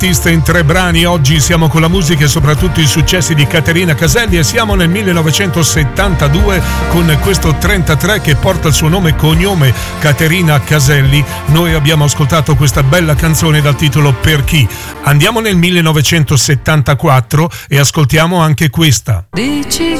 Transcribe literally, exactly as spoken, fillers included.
Artista in tre brani. Oggi siamo con la musica e soprattutto i successi di Caterina Caselli e siamo nel millenovecentosettantadue con questo trentatré che porta il suo nome e cognome, Caterina Caselli. Noi abbiamo ascoltato questa bella canzone dal titolo Per chi. Andiamo nel millenovecentosettantaquattro e ascoltiamo anche questa. Dici